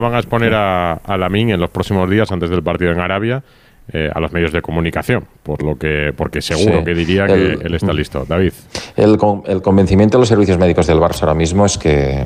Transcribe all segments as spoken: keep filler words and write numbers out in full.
Van a exponer a, a Lamine en los próximos días antes del partido en Arabia eh, a los medios de comunicación, por lo que porque seguro sí, que diría el, que él está listo. David. El, el convencimiento de los servicios médicos del Barça ahora mismo es que,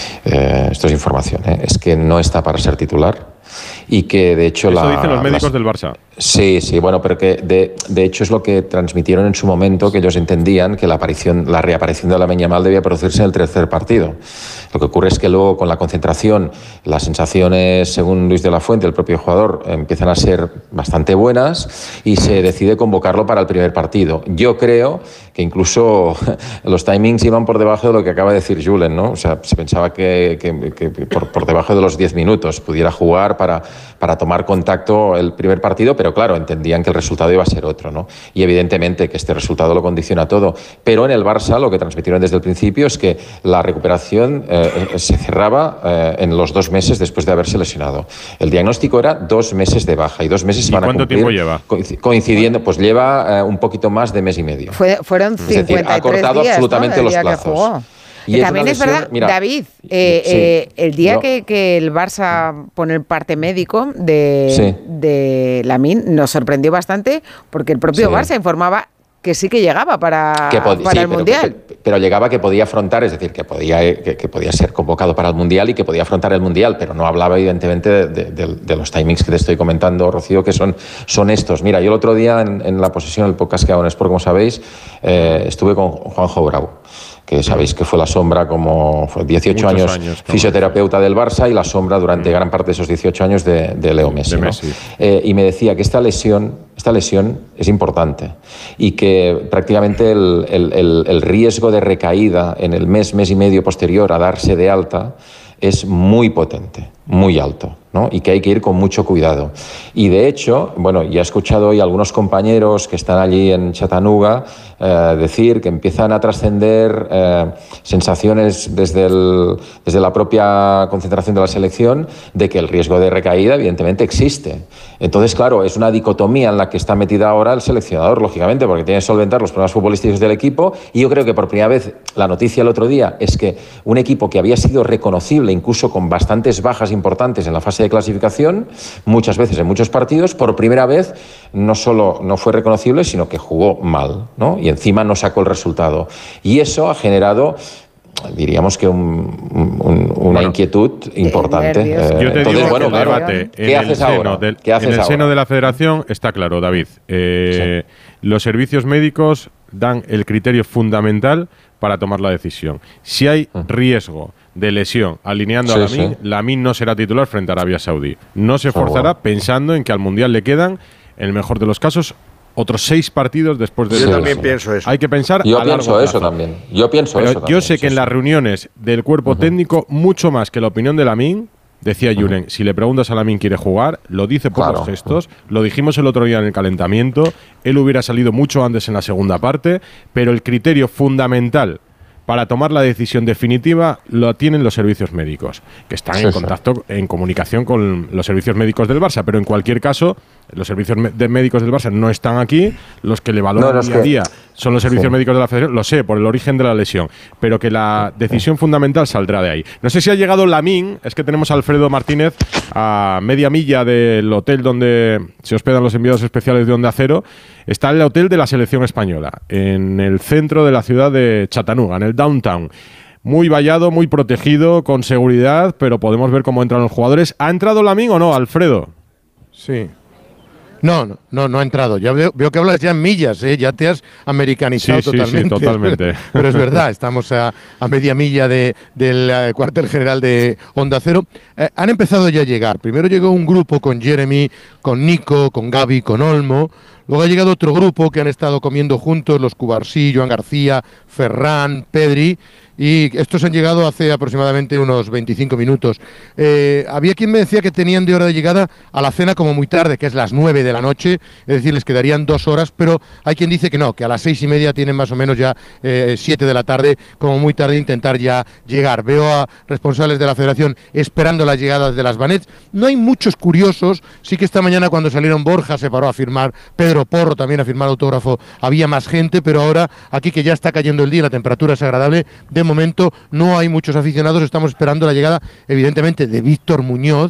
eh, esto es información, eh, es que no está para ser titular. Y que de hecho Eso la, dicen los médicos las, del Barça. Sí, sí, bueno, pero que de, de hecho es lo que transmitieron en su momento, que ellos entendían que la aparición, la reaparición de Lamine Yamal debía producirse en el tercer partido. Lo que ocurre es que luego con la concentración, las sensaciones, según Luis de la Fuente, el propio jugador, empiezan a ser bastante buenas y se decide convocarlo para el primer partido. Yo creo que incluso los timings iban por debajo de lo que acaba de decir Julen, ¿no? O sea, se pensaba que, que, que por, por debajo de los diez minutos pudiera jugar para, para tomar contacto el primer partido, pero claro, entendían que el resultado iba a ser otro, ¿no? Y evidentemente que este resultado lo condiciona todo. Pero en el Barça lo que transmitieron desde el principio es que la recuperación eh, se cerraba eh, en los dos meses después de haberse lesionado. El diagnóstico era dos meses de baja y dos meses se van a cumplir. ¿Cuánto tiempo lleva? Coincidiendo, pues lleva eh, un poquito más de mes y medio. Fue, fueron cincuenta y tres es decir, ha cortado días, absolutamente ¿no? los plazos. Y que también es lesión, verdad, mira, David, eh, sí, eh, el día no. que, que el Barça pone el parte médico de, sí. de Lamine nos sorprendió bastante porque el propio sí. Barça informaba que sí que llegaba para, que pod- para sí, el pero, Mundial. Que, pero llegaba que podía afrontar, es decir, que podía, que, que podía ser convocado para el Mundial y que podía afrontar el Mundial, pero no hablaba evidentemente de, de, de, de los timings que te estoy comentando, Rocío, que son, son estos. Mira, yo el otro día en, en la posesión del podcast que hago en Sport, como sabéis, eh, estuve con Juanjo Bravo, que sabéis que fue la sombra como fue dieciocho años, años fisioterapeuta del Barça y la sombra durante mm. gran parte de esos dieciocho años de, de Leo Messi. De Messi. ¿no? Eh, y me decía que esta lesión, esta lesión es importante y que prácticamente el, el, el, el riesgo de recaída en el mes, mes y medio posterior a darse de alta es muy potente, muy alto, ¿no? Y que hay que ir con mucho cuidado. Y de hecho, bueno, ya he escuchado hoy a algunos compañeros que están allí en Chattanooga eh, decir que empiezan a trascender eh, sensaciones desde, el, desde la propia concentración de la selección de que el riesgo de recaída evidentemente existe. Entonces, claro, es una dicotomía en la que está metida ahora el seleccionador, lógicamente, porque tiene que solventar los problemas futbolísticos del equipo, y yo creo que por primera vez la noticia el otro día es que un equipo que había sido reconocible incluso con bastantes bajas importantes en la fase de clasificación, muchas veces en muchos partidos, por primera vez no solo no fue reconocible, sino que jugó mal, ¿no? Y encima no sacó el resultado. Y eso ha generado, diríamos que un, un, una bueno, inquietud importante. Eh, Yo te Entonces, digo bueno, que el debate ¿qué en, haces el, ahora? Seno del, ¿Qué haces en el ahora? seno de la Federación está claro, David. Eh, sí. Los servicios médicos dan el criterio fundamental para tomar la decisión. Si hay riesgo de lesión alineando sí, a Lamine, sí. Lamine no será titular frente a Arabia Saudí. No se forzará oh. pensando en que al Mundial le quedan, en el mejor de los casos, otros seis partidos después de... Yo sí, también sí. pienso eso. Hay que pensar Yo a pienso largo eso plazo. también. Yo pienso Pero eso yo también. sé que sí, en sí. las reuniones del cuerpo uh-huh. técnico, mucho más que la opinión de Lamine, decía uh-huh. Julen, si le preguntas a Lamine quiere jugar, lo dice por claro. los gestos, uh-huh. lo dijimos el otro día en el calentamiento, él hubiera salido mucho antes en la segunda parte, pero el criterio fundamental para tomar la decisión definitiva lo tienen los servicios médicos, que están sí, en contacto, sí. en comunicación con los servicios médicos del Barça, pero en cualquier caso, los servicios de médicos del Barça no están aquí, los que le valoran no, día a día son los servicios sí. médicos de la Federación, lo sé, por el origen de la lesión, pero que la decisión fundamental saldrá de ahí. No sé si ha llegado Lamine, es que tenemos a Alfredo Martínez a media milla del hotel donde se hospedan los enviados especiales de Onda Cero, está el hotel de la selección española, en el centro de la ciudad de Chattanooga, en el downtown. Muy vallado, muy protegido, con seguridad, pero podemos ver cómo entran los jugadores. ¿Ha entrado Lamine o no, Alfredo? Sí. No, no, no, no ha entrado. Ya veo, veo que hablas ya en millas, ¿eh? Ya te has americanizado sí, totalmente. Sí, sí, totalmente. Pero es verdad, estamos a, a media milla de, del uh, cuartel general de Onda Cero. Eh, han empezado ya a llegar. Primero llegó un grupo con Jeremy, con Nico, con Gaby, con Olmo. Luego ha llegado otro grupo que han estado comiendo juntos, los Cubarsí, Joan García, Ferran, Pedri. Y estos han llegado hace aproximadamente unos veinticinco minutos. Eh, había quien me decía que tenían de hora de llegada a la cena como muy tarde, que es las nueve de la noche, es decir, les quedarían dos horas, pero hay quien dice que no, que a las seis y media tienen más o menos ya eh, siete de la tarde, como muy tarde intentar ya llegar. Veo a responsables de la Federación esperando las llegadas de las Vanets. No hay muchos curiosos, sí que esta mañana cuando salieron Borja se paró a firmar, Pedro Porro también a firmar autógrafo, había más gente, pero ahora aquí que ya está cayendo el día, la temperatura es agradable, de momento no hay muchos aficionados, estamos esperando la llegada, evidentemente, de Víctor Muñoz,